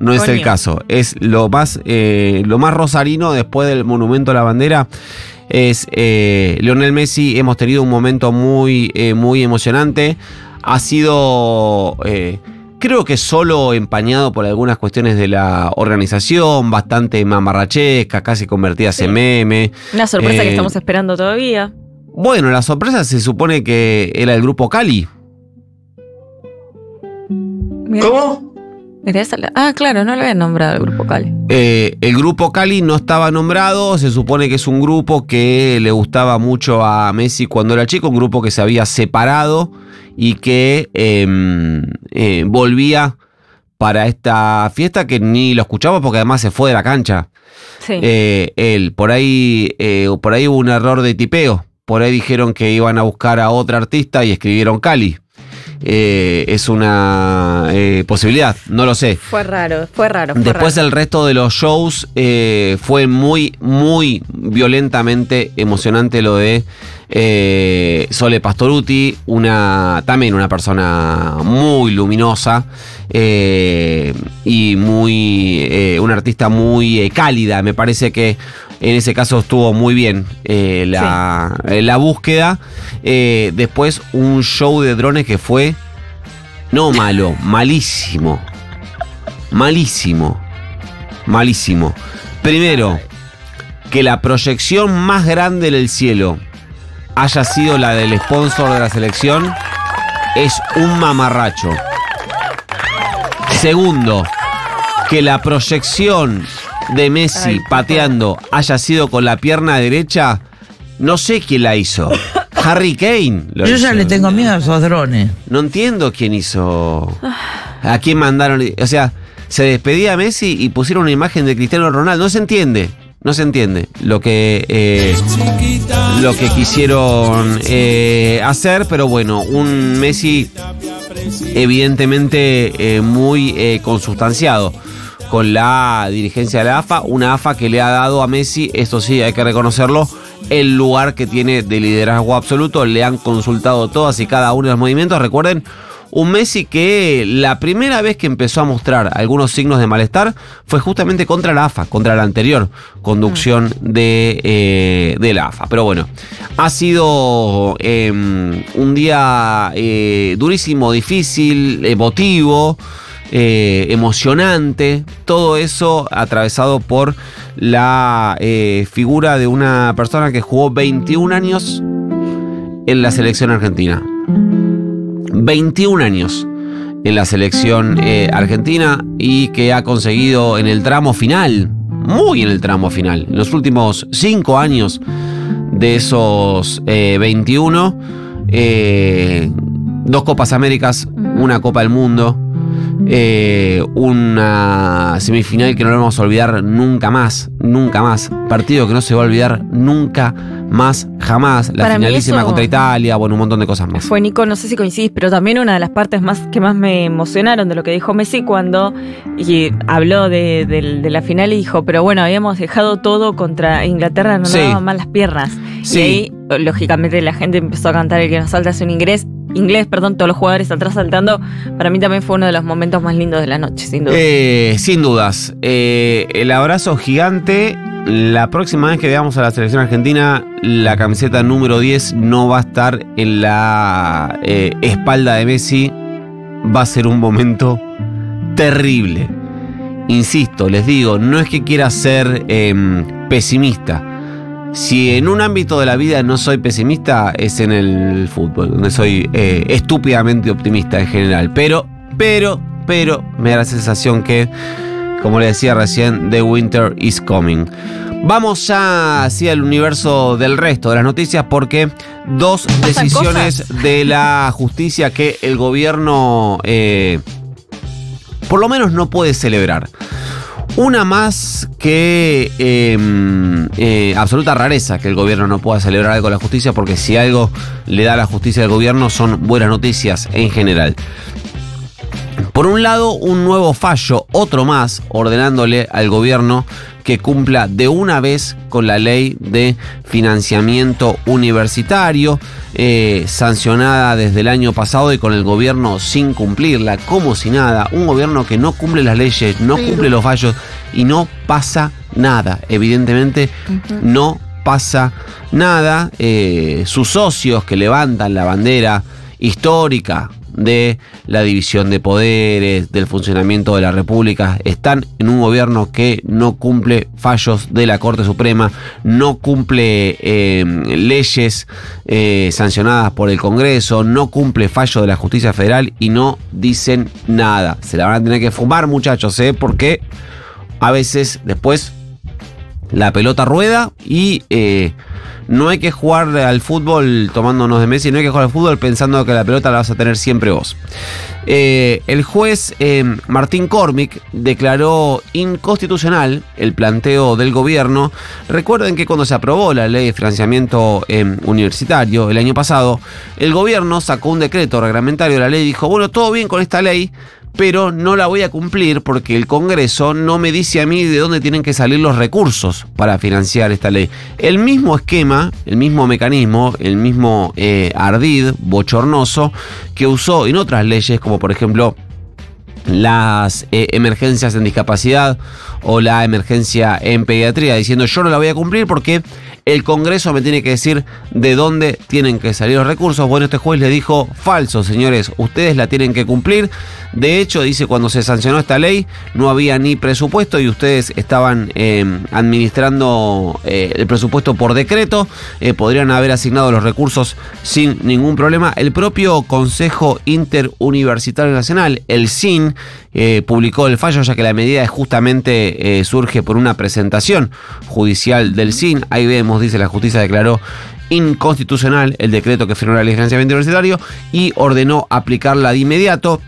no es el caso. Es lo más rosarino después del Monumento a la Bandera. Es Lionel Messi. Hemos tenido un momento muy emocionante. Ha sido, creo que solo empañado por algunas cuestiones de la organización, bastante mamarrachesca, casi convertidas en meme. Una sorpresa que estamos esperando todavía. Bueno, la sorpresa se supone que era el grupo Cali. ¿Cómo? Claro, no lo habían nombrado el grupo Cali. El grupo Cali no estaba nombrado. Se supone que es un grupo que le gustaba mucho a Messi cuando era chico, un grupo que se había separado y que volvía para esta fiesta, que ni lo escuchamos porque además se fue de la cancha. Sí. Por ahí hubo un error de tipeo. Por ahí dijeron que iban a buscar a otra artista y escribieron Cali. Es una posibilidad, no lo sé. Fue raro. Después el resto de los shows fue muy, muy violentamente emocionante lo de Sole Pastorutti, también una persona muy luminosa y una artista muy cálida. Me parece que en ese caso estuvo muy bien la búsqueda. Después un show de drones que fue malísimo. Primero, que la proyección más grande del cielo haya sido la del sponsor de la selección es un mamarracho. Segundo, que la proyección de Messi pateando haya sido con la pierna derecha, no sé quién la hizo. Harry Kane lo hizo. Yo ya le tengo miedo a esos drones. No entiendo quién hizo. ¿A quién mandaron? O sea, se despedía a Messi y pusieron una imagen de Cristiano Ronaldo. No se entiende lo que quisieron hacer, pero bueno, un Messi evidentemente muy consustanciado con la dirigencia de la AFA, una AFA que le ha dado a Messi, esto sí hay que reconocerlo, el lugar que tiene de liderazgo absoluto. Le han consultado todas y cada uno de los movimientos. Recuerden, un Messi que la primera vez que empezó a mostrar algunos signos de malestar fue justamente contra la AFA, contra la anterior conducción de la AFA. Pero bueno, ha sido un día durísimo, difícil, emotivo, emocionante, todo eso atravesado por la figura de una persona que jugó 21 años en la selección argentina. 21 años en la selección argentina y que ha conseguido en el tramo final, muy en el tramo final, en los últimos 5 años de esos 21, 2 Copas Américas, una Copa del Mundo, una semifinal que no lo vamos a olvidar nunca más, partido que no se va a olvidar nunca más, jamás, la finalísima contra Italia, bueno, un montón de cosas más. Fue, Nico, no sé si coincidís, pero también una de las partes que más me emocionaron de lo que dijo Messi cuando habló de la final y dijo, pero bueno, habíamos dejado todo contra Inglaterra, no nos daban mal las piernas. Sí. Y ahí, lógicamente, la gente empezó a cantar el que nos salta es un inglés, todos los jugadores atrás saltando. Para mí también fue uno de los momentos más lindos de la noche, sin duda. Sin dudas. El abrazo gigante. La próxima vez que veamos a la selección argentina, la camiseta número 10 no va a estar en la espalda de Messi. Va a ser un momento terrible. Insisto, les digo, no es que quiera ser pesimista. Si en un ámbito de la vida no soy pesimista, es en el fútbol, donde soy estúpidamente optimista en general. Pero me da la sensación que, como le decía recién, The Winter is coming. Vamos ya hacia el universo del resto de las noticias, porque 2 decisiones de la justicia que el gobierno por lo menos no puede celebrar. Una más que absoluta rareza que el gobierno no pueda celebrar algo con la justicia, porque si algo le da a la justicia del gobierno son buenas noticias en general. Por un lado, un nuevo fallo, otro más, ordenándole al gobierno que cumpla de una vez con la ley de financiamiento universitario, sancionada desde el año pasado y con el gobierno sin cumplirla, como si nada. Un gobierno que no cumple las leyes, no cumple los fallos y no pasa nada. Evidentemente, no pasa nada. Sus socios que levantan la bandera histórica de la división de poderes, del funcionamiento de la República, están en un gobierno que no cumple fallos de la Corte Suprema, no cumple leyes sancionadas por el Congreso, no cumple fallos de la Justicia Federal y no dicen nada. Se la van a tener que fumar, muchachos, porque a veces después la pelota rueda y no hay que jugar al fútbol tomándonos de Messi, no hay que jugar al fútbol pensando que la pelota la vas a tener siempre vos. El juez Martín Cormick declaró inconstitucional el planteo del gobierno. Recuerden que cuando se aprobó la ley de financiamiento universitario el año pasado, el gobierno sacó un decreto reglamentario de la ley y dijo, bueno, todo bien con esta ley, pero no la voy a cumplir porque el Congreso no me dice a mí de dónde tienen que salir los recursos para financiar esta ley. El mismo esquema, el mismo mecanismo, el mismo ardid bochornoso que usó en otras leyes, como por ejemplo las emergencias en discapacidad o la emergencia en pediatría, diciendo yo no la voy a cumplir porque el Congreso me tiene que decir de dónde tienen que salir los recursos. Bueno, este juez le dijo, falso, señores, ustedes la tienen que cumplir. De hecho, dice, cuando se sancionó esta ley no había ni presupuesto y ustedes estaban administrando el presupuesto por decreto. Podrían haber asignado los recursos sin ningún problema. El propio Consejo Interuniversitario Nacional, el CIN, publicó el fallo, ya que la medida justamente surge por una presentación judicial del CIN. Ahí vemos, dice, la justicia declaró inconstitucional el decreto que frenó la ley de financiamiento universitario y ordenó aplicarla de inmediato.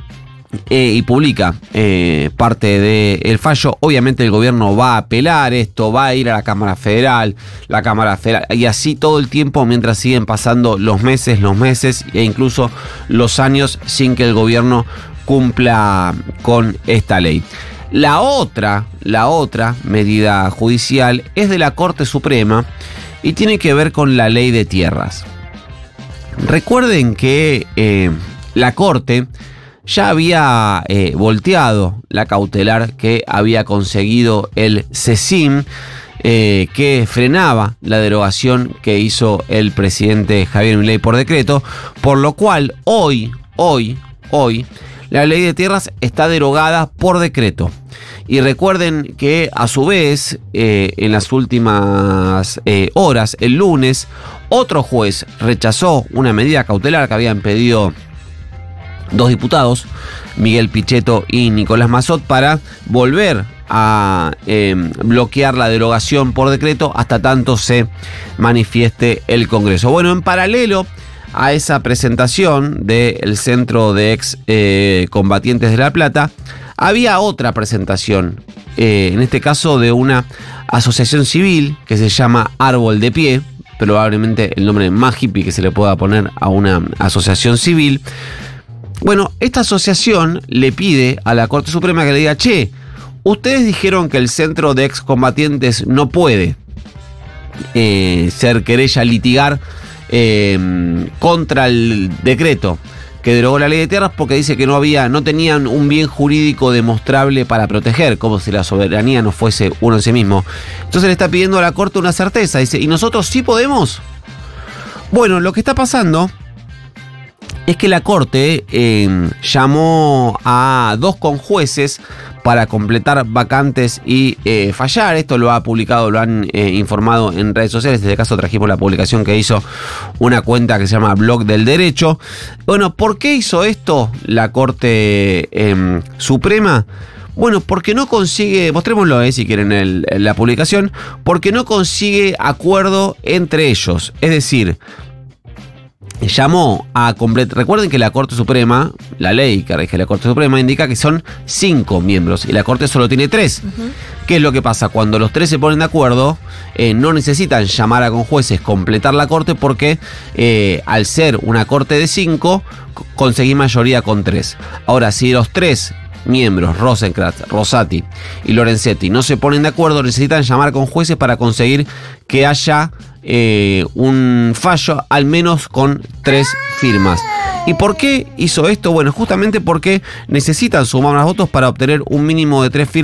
Y publica parte del fallo. Obviamente el gobierno va a apelar esto, va a ir a la Cámara Federal, y así todo el tiempo mientras siguen pasando los meses e incluso los años sin que el gobierno cumpla con esta ley. La otra medida judicial es de la Corte Suprema y tiene que ver con la ley de tierras. Recuerden que la Corte ya había volteado la cautelar que había conseguido el CECIM, que frenaba la derogación que hizo el presidente Javier Milei por decreto, por lo cual hoy, la ley de tierras está derogada por decreto. Y recuerden que a su vez, en las últimas horas, el lunes, otro juez rechazó una medida cautelar que habían pedido dos diputados, Miguel Pichetto y Nicolás Massot, para volver a bloquear la derogación por decreto hasta tanto se manifieste el Congreso. Bueno, en paralelo a esa presentación del Centro de Ex Combatientes de La Plata, había otra presentación, en este caso de una asociación civil que se llama Árbol de Pie, probablemente el nombre más hippie que se le pueda poner a una asociación civil. Bueno, esta asociación le pide a la Corte Suprema que le diga, che, ustedes dijeron que el Centro de Excombatientes no puede ser querella, litigar contra el decreto que derogó la ley de tierras porque dice que no tenían un bien jurídico demostrable para proteger, como si la soberanía no fuese uno en sí mismo. Entonces le está pidiendo a la Corte una certeza, dice, ¿y nosotros sí podemos? Bueno, lo que está pasando es que la Corte llamó a 2 conjueces para completar vacantes y fallar. Esto lo han informado en redes sociales. En este caso trajimos la publicación que hizo una cuenta que se llama Blog del Derecho. Bueno, ¿por qué hizo esto la Corte Suprema? Bueno, porque no consigue, mostrémoslo si quieren la publicación, porque no consigue acuerdo entre ellos. Es decir, llamó a completar. Recuerden que la Corte Suprema, la ley que rige la Corte Suprema, indica que son 5 miembros y la Corte solo tiene 3. ¿Qué es lo que pasa? Cuando los 3 se ponen de acuerdo, no necesitan llamar a conjueces, completar la Corte, porque al ser una Corte de 5, conseguí mayoría con 3. Ahora, si los 3 miembros, Rosenkrantz, Rosati y Lorenzetti, no se ponen de acuerdo, necesitan llamar con jueces para conseguir que haya un fallo, al menos con 3 firmas. ¿Y por qué hizo esto? Bueno, justamente porque necesitan sumar más votos para obtener un mínimo de 3 firmas